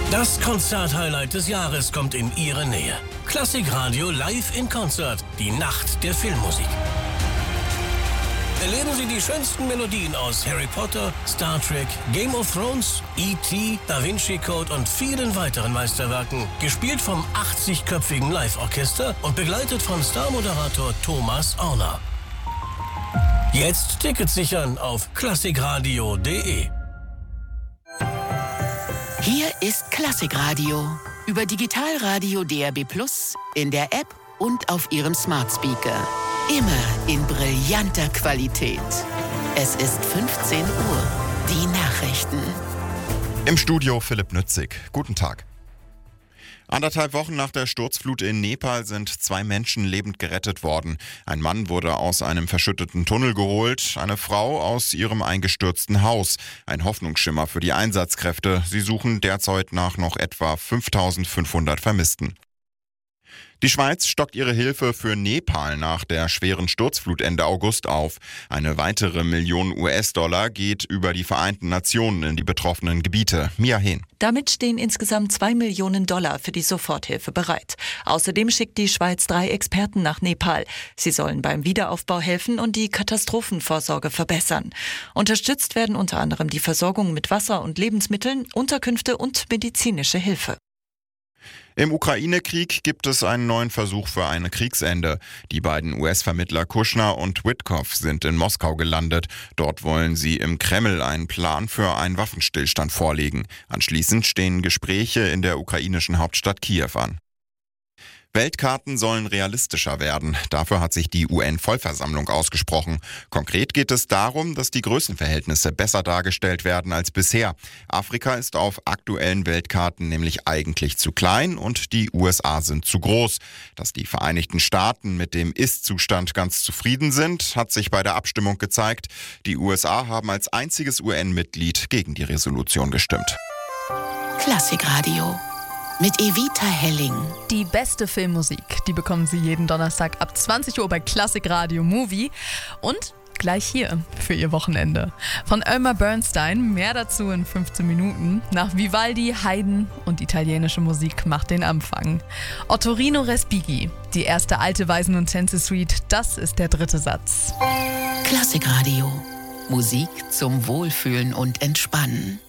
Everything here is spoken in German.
Das Konzert-Highlight des Jahres kommt in Ihre Nähe. Klassikradio live in Konzert. Die Nacht der Filmmusik. Erleben Sie die schönsten Melodien aus Harry Potter, Star Trek, Game of Thrones, E.T., Da Vinci Code und vielen weiteren Meisterwerken. Gespielt vom 80-köpfigen Live-Orchester und begleitet von Star-Moderator Thomas Orner. Jetzt Tickets sichern auf klassikradio.de. Hier ist Klassikradio. Über Digitalradio DAB+, in der App und auf Ihrem Smart Speaker. Immer in brillanter Qualität. Es ist 15 Uhr. Die Nachrichten. Im Studio Philipp Nützig. Guten Tag. 1,5 Wochen nach der Sturzflut in Nepal sind 2 Menschen lebend gerettet worden. Ein Mann wurde aus einem verschütteten Tunnel geholt, eine Frau aus ihrem eingestürzten Haus. Ein Hoffnungsschimmer für die Einsatzkräfte. Sie suchen derzeit nach noch etwa 5.500 Vermissten. Die Schweiz stockt ihre Hilfe für Nepal nach der schweren Sturzflut Ende August auf. Eine weitere Million US-Dollar geht über die Vereinten Nationen in die betroffenen Gebiete. Mia Hehn. Damit stehen insgesamt 2 Millionen Dollar für die Soforthilfe bereit. Außerdem schickt die Schweiz 3 Experten nach Nepal. Sie sollen beim Wiederaufbau helfen und die Katastrophenvorsorge verbessern. Unterstützt werden unter anderem die Versorgung mit Wasser und Lebensmitteln, Unterkünfte und medizinische Hilfe. Im Ukraine-Krieg gibt es einen neuen Versuch für ein Kriegsende. Die beiden US-Vermittler Kushner und Witkoff sind in Moskau gelandet. Dort wollen sie im Kreml einen Plan für einen Waffenstillstand vorlegen. Anschließend stehen Gespräche in der ukrainischen Hauptstadt Kiew an. Weltkarten sollen realistischer werden. Dafür hat sich die UN-Vollversammlung ausgesprochen. Konkret geht es darum, dass die Größenverhältnisse besser dargestellt werden als bisher. Afrika ist auf aktuellen Weltkarten nämlich eigentlich zu klein und die USA sind zu groß. Dass die Vereinigten Staaten mit dem Ist-Zustand ganz zufrieden sind, hat sich bei der Abstimmung gezeigt. Die USA haben als einziges UN-Mitglied gegen die Resolution gestimmt. Klassikradio. Mit Evita Helling. Die beste Filmmusik, die bekommen Sie jeden Donnerstag ab 20 Uhr bei Klassikradio Movie und gleich hier für Ihr Wochenende. Von Elmer Bernstein, mehr dazu in 15 Minuten. Nach Vivaldi, Haydn und italienische Musik macht den Anfang. Ottorino Respighi, die erste alte Waisen- und Tänze-Suite, das ist der 3. Satz. Klassikradio. Musik zum Wohlfühlen und Entspannen.